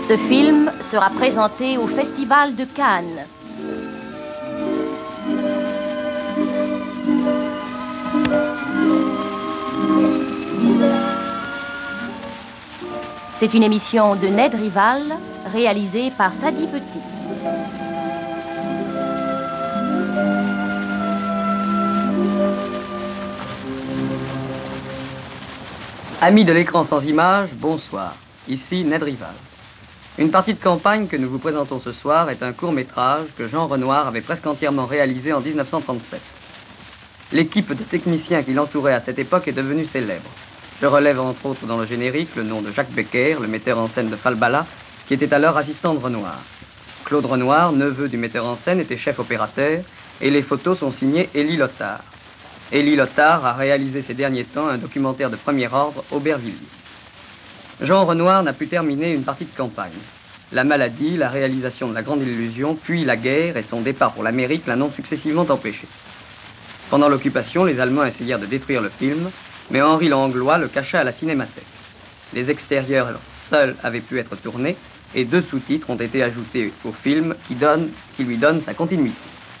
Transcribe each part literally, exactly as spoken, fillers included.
Ce film sera présenté au Festival de Cannes. C'est une émission de Ned Rival, réalisée par Sadi Petit. Amis de l'écran sans images, bonsoir. Ici Ned Rival. Une partie de campagne que nous vous présentons ce soir est un court-métrage que Jean Renoir avait presque entièrement réalisé en mille neuf cent trente-sept. L'équipe de techniciens qui l'entourait à cette époque est devenue célèbre. Je relève entre autres dans le générique le nom de Jacques Becker, le metteur en scène de Falbala, qui était alors assistant de Renoir. Claude Renoir, neveu du metteur en scène, était chef opérateur et les photos sont signées Élie Lothar. Élie Lothar a réalisé ces derniers temps un documentaire de premier ordre, Aubervilliers. Jean Renoir n'a pu terminer une partie de campagne. La maladie, la réalisation de La Grande Illusion, puis la guerre et son départ pour l'Amérique l'en ont successivement empêché. Pendant l'occupation, les Allemands essayèrent de détruire le film, mais Henri Langlois le cacha à la Cinémathèque. Les extérieurs seuls avaient pu être tournés et deux sous-titres ont été ajoutés au film qui, donne, qui lui donnent sa continuité.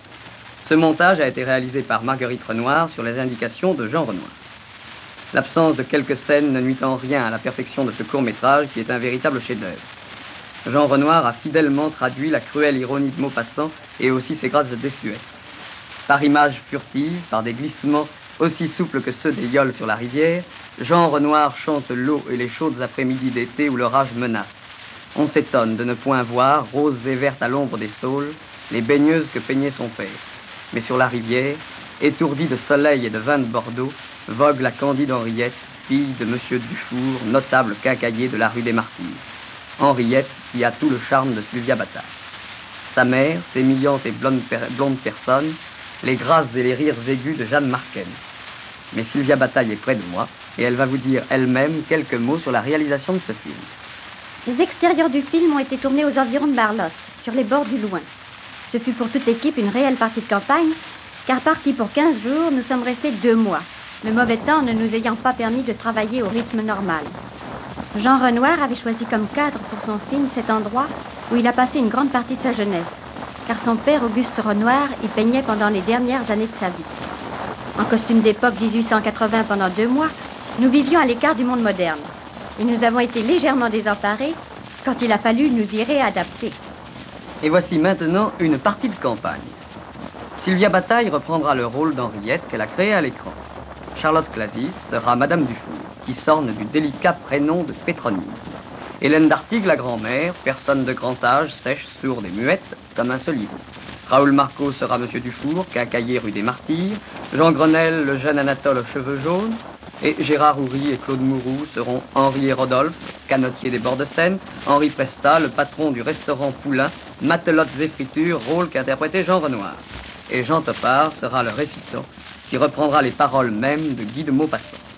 Ce montage a été réalisé par Marguerite Renoir sur les indications de Jean Renoir. L'absence de quelques scènes ne nuit en rien à la perfection de ce court-métrage qui est un véritable chef-d'œuvre. Jean Renoir a fidèlement traduit la cruelle ironie de Maupassant et aussi ses grâces désuètes. Par images furtives, par des glissements aussi souples que ceux des yoles sur la rivière, Jean Renoir chante l'eau et les chaudes après-midi d'été où l'orage menace. On s'étonne de ne point voir, roses et vertes à l'ombre des saules, les baigneuses que peignait son père. Mais sur la rivière, étourdie de soleil et de vin de Bordeaux, vogue la candide Henriette, fille de Monsieur Dufour, notable quincaillier de la rue des Martyrs. Henriette qui a tout le charme de Sylvia Bataille. Sa mère, sémillante et blonde, per blonde personne, les grâces et les rires aigus de Jeanne Marquenne. Mais Sylvia Bataille est près de moi et elle va vous dire elle-même quelques mots sur la réalisation de ce film. Les extérieurs du film ont été tournés aux environs de Marlotte, sur les bords du Loing. Ce fut pour toute l'équipe une réelle partie de campagne, car partis pour quinze jours, nous sommes restés deux mois, le mauvais temps ne nous ayant pas permis de travailler au rythme normal. Jean Renoir avait choisi comme cadre pour son film cet endroit où il a passé une grande partie de sa jeunesse, car son père Auguste Renoir y peignait pendant les dernières années de sa vie. En costume d'époque dix-huit cent quatre-vingts pendant deux mois, nous vivions à l'écart du monde moderne, et nous avons été légèrement désemparés quand il a fallu nous y réadapter. Et voici maintenant une partie de campagne. Sylvia Bataille reprendra le rôle d'Henriette qu'elle a créé à l'écran. Charlotte Clasis sera Madame Dufour, qui s'orne du délicat prénom de Pétronille. Hélène d'Artigue, la grand-mère, personne de grand âge, sèche, sourde et muette, comme un soliveau. Raoul Marceau sera Monsieur Dufour, quincaillier rue des Martyrs. Jean Grenelle, le jeune Anatole aux cheveux jaunes. Et Gérard Houry et Claude Mouroux seront Henri et Rodolphe, canotiers des bords de Seine, Henri Presta, le patron du restaurant Poulain, matelotes et fritures, rôle qu'interprétait Jean Renoir. Et Jean Topard sera le récitant, qui reprendra les paroles mêmes de Guy de Maupassant.